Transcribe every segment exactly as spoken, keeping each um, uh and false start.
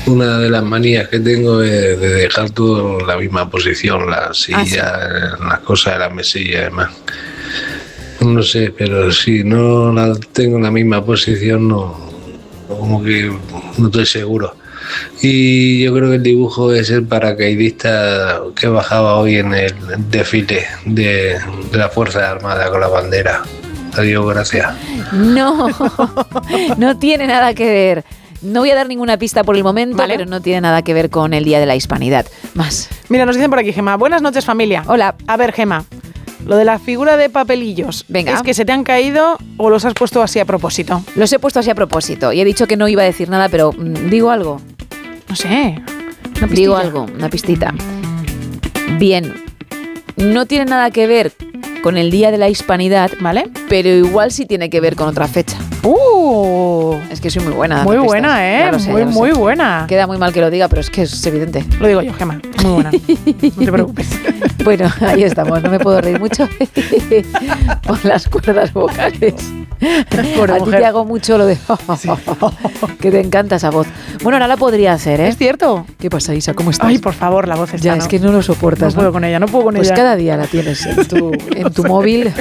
una de las manías que tengo es de dejar todo en la misma posición, la silla, ah, ¿sí? Las cosas de la mesilla y demás. No sé, pero si no la tengo en la misma posición, no, como que no estoy seguro. Y yo creo que el dibujo es el paracaidista que bajaba hoy en el desfile de, de la Fuerza Armada con la bandera. Adiós, gracias. No, no tiene nada que ver. No voy a dar ninguna pista por el momento, ¿vale? Pero no tiene nada que ver con el Día de la Hispanidad. Más. Mira, nos dicen por aquí, Gema. Buenas noches, familia. Hola. A ver, Gema, lo de la figura de papelillos. Venga. ¿Es que se te han caído o los has puesto así a propósito? Los he puesto así a propósito y he dicho que no iba a decir nada, pero mmm, digo algo. No sé. Una digo algo, una pistita. Bien. No tiene nada que ver con el Día de la Hispanidad, ¿vale? Pero igual sí tiene que ver con otra fecha. ¡Uh! Es que soy muy buena. Muy buena, ¿eh? Sé, muy, muy sé. buena. Queda muy mal que lo diga, pero es que es evidente. Lo digo yo, Gema. Muy buena. No te preocupes. Bueno, ahí estamos. No me puedo reír mucho por las cuerdas vocales. Por a ti te hago mucho lo de sí. Que te encanta esa voz. Bueno, ahora la podría hacer, ¿eh? Es cierto. ¿Qué pasa, Isa? ¿Cómo estás? Ay, por favor, la voz está. Ya, ¿no? es que no lo soportas. No puedo ¿no? con ella, no puedo con pues ella. Pues cada día la tienes en tu, en tu móvil.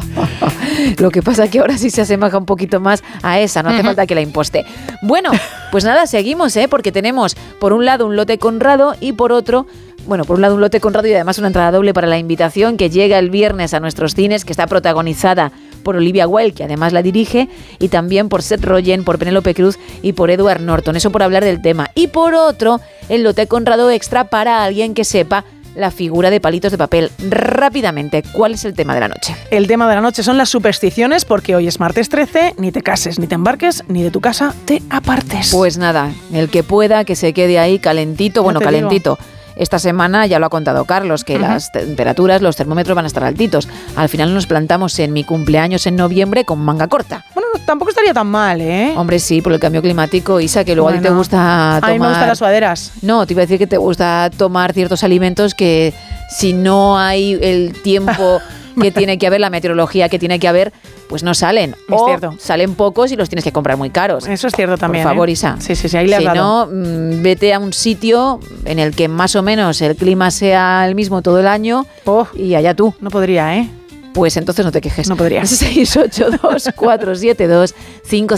Lo que pasa es que ahora sí se asemeja un poquito más a esa. No hace uh-huh. falta que la imposte. Bueno, pues nada, seguimos, ¿eh? Porque tenemos por un lado un lote Conrado y por otro... Bueno, por un lado un lote Conrado y además una entrada doble para la invitación que llega el viernes a nuestros cines, que está protagonizada por Olivia Wilde, que además la dirige, y también por Seth Rogen, por Penélope Cruz y por Edward Norton. Eso por hablar del tema. Y por otro, el lote Conrado extra para alguien que sepa la figura de palitos de papel. Rápidamente, ¿cuál es el tema de la noche? El tema de la noche son las supersticiones, porque hoy es martes trece, ni te cases, ni te embarques, ni de tu casa te apartes. Pues nada, el que pueda, que se quede ahí calentito, bueno, calentito. Digo. Esta semana ya lo ha contado Carlos, que uh-huh. las temperaturas, los termómetros van a estar altitos. Al final nos plantamos en mi cumpleaños en noviembre con manga corta. Bueno, tampoco estaría tan mal, ¿eh? Hombre, sí, por el cambio climático, Isa, que luego bueno, a ti te gusta tomar... A mí me gustan las sudaderas. No, te iba a decir que te gusta tomar ciertos alimentos que si no hay el tiempo que tiene que haber, la meteorología que tiene que haber, pues no salen. Es o cierto. Salen pocos y los tienes que comprar muy caros. Eso es cierto también. Por favor, ¿eh? Isa. Sí, sí, sí, ahí le has si dado. no, mmm, vete a un sitio en el que más o menos el clima sea el mismo todo el año oh, y allá tú. No podría, ¿eh? Pues entonces no te quejes. No podría. seis ocho dos, cuatro siete dos, cinco